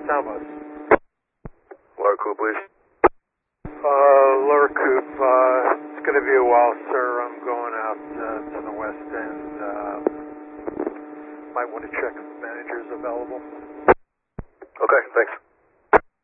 Soundbus. Lower Coop, please. Lower Coop, it's going to be a while, sir. I'm going out to the west end. Might want to check if the manager's available. Okay, thanks.